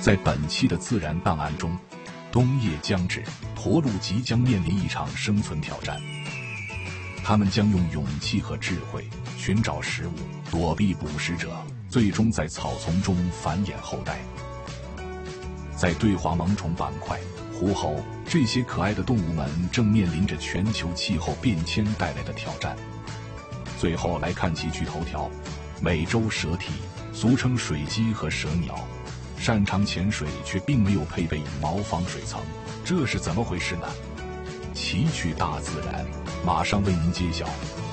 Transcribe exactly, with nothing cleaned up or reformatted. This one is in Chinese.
在本期的自然档案中，冬夜将至，驼鹿即将面临一场生存挑战。他们将用勇气和智慧寻找食物，躲避捕食者，最终在草丛中繁衍后代。在对华萌宠板块，狐猴这些可爱的动物们正面临着全球气候变迁带来的挑战。最后来看几句头条：美洲蛇体，俗称水鸡和蛇鸟，擅长潜水却并没有配备羽毛防水层，这是怎么回事呢？奇趣大自然马上为您揭晓。